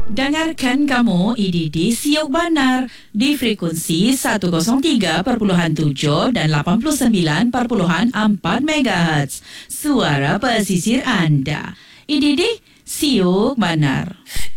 Dengarkan kamu IDD Siok Banar di frekuensi 103.7 dan 89.4 MHz. Suara pesisir anda. IDD Siok Banar.